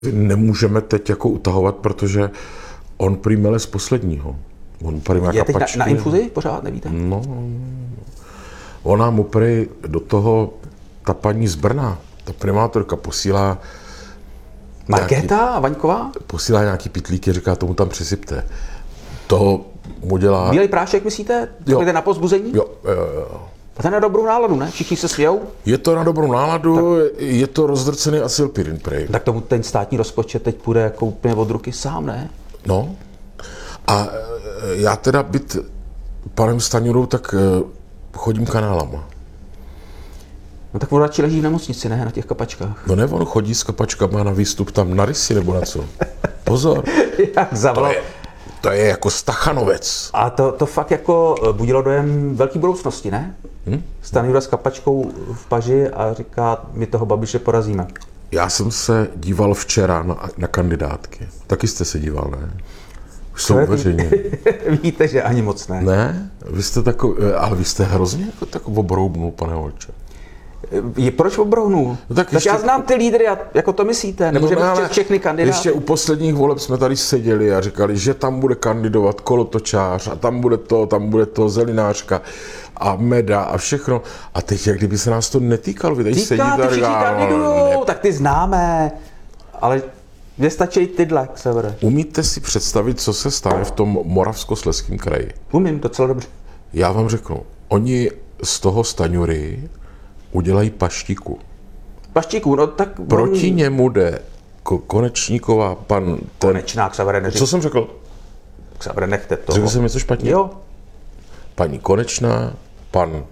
Nemůžeme teď jako utahovat, protože on prý mele z posledního. On prý má Je teď kapačky. na infuzi? Pořád nevíte? No. Ona mu prý do toho, ta paní z Brna, ta primátorka posílá Markéta Vaňková? Posílá nějaký pitlíky, říká, tomu tam přisypte. To mu dělá... Bílej prášek, myslíte? Jde na povzbuzení? Jo. A ten na dobrou náladu, ne? Všichni se smějou? Je to na dobrou náladu, je to rozdrcený acylpirin prej. Tak tomu ten státní rozpočet teď půjde jako úplně od ruky sám, ne? No. A já teda být panem Stanjurou, tak chodím kanálama. No tak on radši leží v nemocnici, ne? Na těch kapačkách. No ne, on chodí s kapačkama na výstup tam na rysy nebo na co. Pozor. Jak zavolal. To je jako Stachanovec. A to fakt jako budilo dojem velký budoucnosti, ne? Stanjura s kapačkou v paži a říká, my toho Babiše porazíme. Já jsem se díval včera na kandidátky. Taky jste se díval, ne? Už jsou veřejně. Víte, že ani moc ne. Ne? Vy jste ale vy jste hrozně jako tak obroubnul, pane Holče. Proč obrohnul? No tak ještě... já znám ty lídry, jako to myslíte, nemůžeme všechny kandidáty. Ještě u posledních voleb jsme tady seděli a říkali, že tam bude kandidovat kolotočář a tam bude to zelinářka a Meda a všechno. A teď, jak kdyby se nás to netýkalo, vy tady sedíte a všichni kandidujou, tak ty známe, ale mně stačí tyhle, Severe. Umíte si představit, co se stane v tom Moravskoslezském kraji? Umím, docela dobře. Já vám řeknu, oni z toho Stanjury udělají paštiku. Paštiku, no tak... Proti němu jde Konečníková, pan... Konečná, Xavere, neřík. Co jsem řekl? Xavere, nechte toho. Řekl jsem něco špatně? Jo. Paní Konečná, pan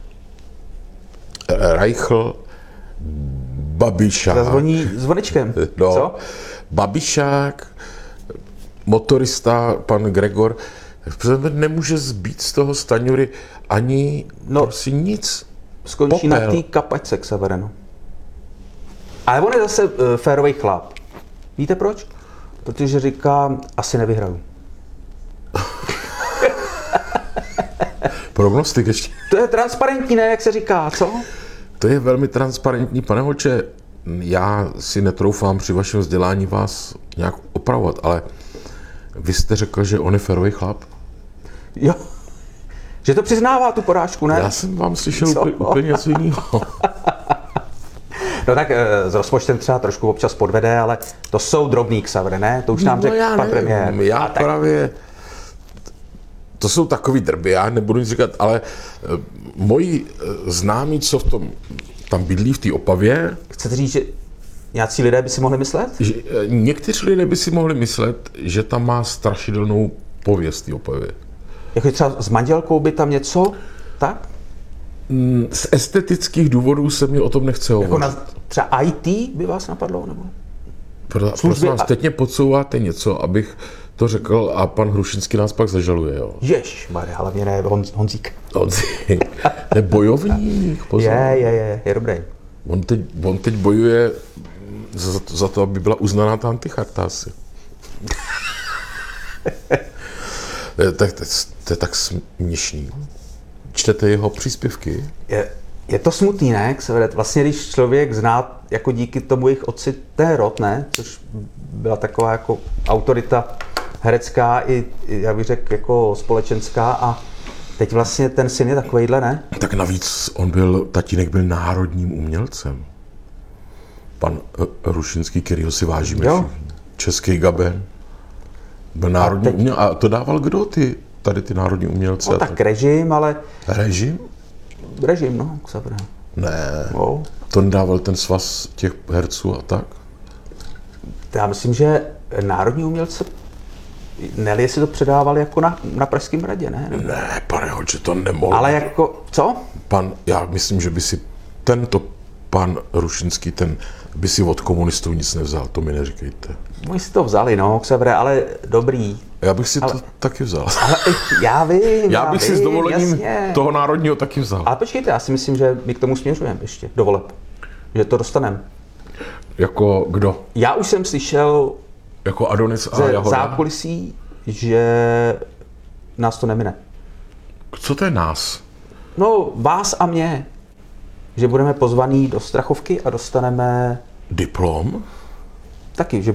Reichl, Babišák. Zazvoní zvoničkem. No, co? Babišák, motorista, pan Gregor. Nemůže zbýt z toho Stanjury ani prostě nic. Skončí Popel. na té kapačce, Xavereno. Ale on je zase férovej chlap. Víte proč? Protože říká, asi nevyhraju. Prognostik ještě. To je transparentní, ne, jak se říká, co? To je velmi transparentní. Pane Holče, já si netroufám při vašem vzdělání vás nějak opravovat, ale vy jste řekl, že on je férový chlap. Jo. Že to přiznává tu porážku, ne? Já jsem vám slyšel úplně něco jiného. No tak s rozpočtem třeba trošku občas podvede, ale to jsou drobný, Xavere, ne? To už nám řekl pan premiér. Já právě... To jsou takový drby, já nebudu nic říkat, ale moji známí, co v tom tam bydlí v té Opavě... Chcete říct, že nějací lidé by si mohli myslet? Že, někteří lidé by si mohli myslet, že tam má strašidelnou pověst té Opavě. Jako třeba s manželkou by tam něco, tak? Z estetických důvodů se mi o tom nechce hovořit. Jako na třeba IT by vás napadlo, nebo? Prosím vás, teď mě podsouváte něco, abych to řekl a pan Hrušinský nás pak zažaluje, jo. Ježmarja, hlavně ne Honzík. Honzík. To je bojovník, pozor. Je dobrý. On teď bojuje za to, aby byla uznaná ta anticharta asi. To je tak směšný. Čtete jeho příspěvky? Je to smutný, ne? Vlastně, když člověk zná jako díky tomu jejich otci Rod, ne? Což byla taková jako autorita herecká i já bych řekl, jako společenská a teď vlastně ten syn je takovejhle, ne? Tak navíc tatínek byl národním umělcem. Pan Hrušinský, kterýho si vážíme všichni. Český Gaben. Byl národní umělec. A to dával kdo tady ty národní umělce? No tak režim, ale... Režim? Režim, no, Xavere. Ne, to nedával ten svaz těch herců a tak? Já myslím, že národní umělce, ne, si to předávali jako na Pražském hradě, ne? Ne, pane Holče, to nemohl. Ale jako, co? Já myslím, že by si tento pan Hrušinský, ten by si od komunistů nic nevzal, to mi neříkejte. Oni si to vzali, no, Xavere, ale dobrý. Já bych si to taky vzal. Ale já vím, já bych si s dovolením toho národního taky vzal. Ale počkejte, já si myslím, že my k tomu směřujeme ještě do voleb. Že to dostaneme. Jako kdo? Já už jsem slyšel jako Adonis a Jahoda? zákulisí, že nás to nemine. Co to je nás? No, vás a mě. Že budeme pozvaní do Strachovky a dostaneme... Diplom? taky, že